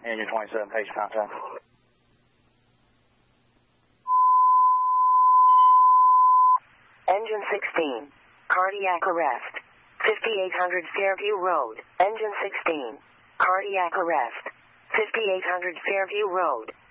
Engine 27, page contact. Engine 16, cardiac arrest. 5800 Fairview Road. Engine 16, cardiac arrest. 5800 Fairview Road.